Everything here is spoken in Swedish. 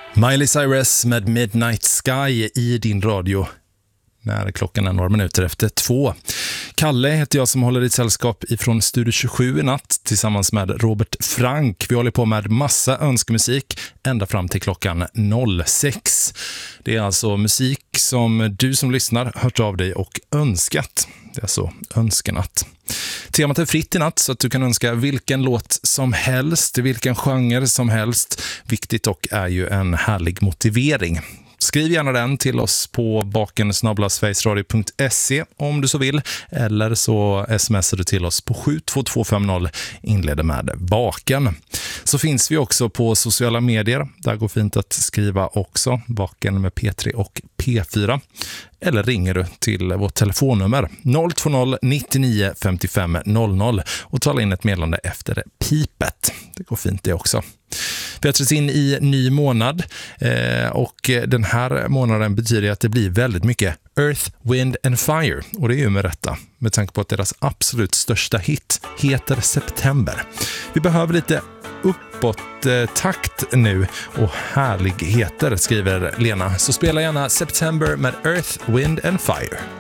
Miley Cyrus med Midnight Sky i din radio när klockan är några minuter efter 2. Kalle heter jag som håller i sällskap ifrån Studio 27 i natt tillsammans med Robert Frank. Vi håller på med massa önskemusik ända fram till klockan 06. Det är alltså musik som du som lyssnar hört av dig och önskat. Det är alltså önskenatt. Temat är fritt i natt så att du kan önska vilken låt som helst, vilken genre som helst. Viktigt dock är ju en härlig motivering. Skriv gärna den till oss på baken@sverigesradio.se om du så vill. Eller så smsar du till oss på 72250, inleder med baken. Så finns vi också på sociala medier. Där går fint att skriva också. Baken med P3 och P4. Eller ringer du till vårt telefonnummer 020 99 55 00 och tala in ett meddelande efter pipet. Det går fint det också. Vi har trätt in i ny månad och den här månaden betyder att det blir väldigt mycket Earth, Wind and Fire. Och det är ju med rätta, med tanke på att deras absolut största hit heter September. Vi behöver lite uppåt takt nu och härligheter, skriver Lena. Så spela gärna September med Earth, Wind and Fire.